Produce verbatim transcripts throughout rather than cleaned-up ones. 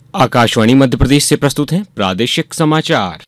आकाशवाणी मध्य प्रदेश से प्रस्तुत हैं प्रादेशिक समाचार।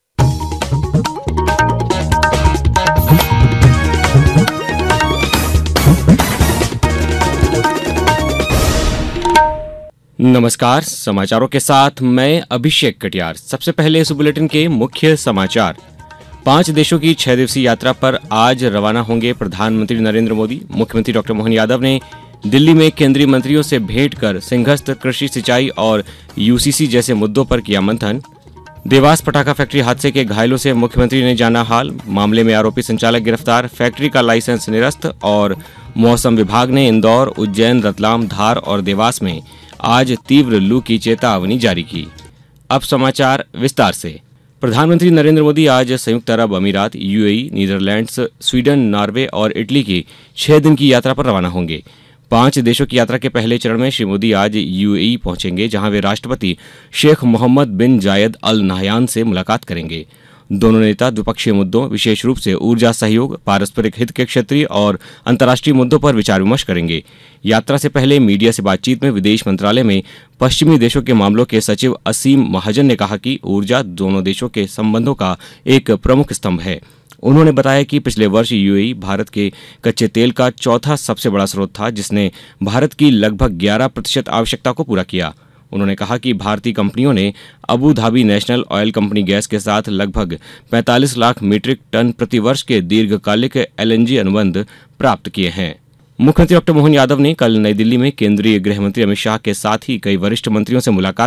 नमस्कार, समाचारों के साथ मैं अभिषेक कटियार। सबसे पहले इस बुलेटिन के मुख्य समाचार। पांच देशों की छह दिवसीय यात्रा पर आज रवाना होंगे प्रधानमंत्री नरेंद्र मोदी। मुख्यमंत्री डॉक्टर मोहन यादव ने दिल्ली में केंद्रीय मंत्रियों से भेंट कर सिंहस्थ, कृषि, सिंचाई और यूसीसी जैसे मुद्दों पर किया मंथन। देवास पटाखा फैक्ट्री हादसे के घायलों से मुख्यमंत्री ने जाना हाल। मामले में आरोपी संचालक गिरफ्तार, फैक्ट्री का लाइसेंस निरस्त। और मौसम विभाग ने इंदौर, उज्जैन, रतलाम, धार और देवास में आज तीव्र लू की चेतावनी जारी की। अब समाचार विस्तार से। प्रधानमंत्री नरेंद्र मोदी आज संयुक्त अरब अमीरात, यूएई, नीदरलैंड्स, स्वीडन, नॉर्वे और इटली की छह दिन की यात्रा पर रवाना होंगे। पांच देशों की यात्रा के पहले चरण में श्री मोदी आज यूएई पहुंचेंगे, जहां वे राष्ट्रपति शेख मोहम्मद बिन जायद अल नाहयान से मुलाकात करेंगे। दोनों नेता द्विपक्षीय मुद्दों, विशेष रूप से ऊर्जा सहयोग, पारस्परिक हित के क्षेत्रीय और अंतर्राष्ट्रीय मुद्दों पर विचार विमर्श करेंगे। यात्रा से पहले मीडिया से बातचीत में विदेश मंत्रालय में पश्चिमी देशों के मामलों के सचिव असीम महाजन ने कहा कि ऊर्जा दोनों देशों के संबंधों का एक प्रमुख स्तंभ है। उन्होंने बताया कि पिछले वर्ष यूएई भारत के कच्चे तेल का चौथा सबसे बड़ा स्रोत था, जिसने भारत की लगभग ग्यारह प्रतिशत आवश्यकता को पूरा किया। उन्होंने कहा कि भारतीय कंपनियों ने Abu Dhabi national oil company gas के साथ लगभग पैंतालीस लाख मीट्रिक टन प्रति वर्ष के दीर्घकालिक एलएनजी अनुबंध प्राप्त किए हैं। मुख्यमंत्री डॉक्टर मोहन यादव ने कल नई दिल्ली में केंद्रीय गृह मंत्री अमित शाह के साथ ही कई वरिष्ठ मंत्रियों से मुलाकात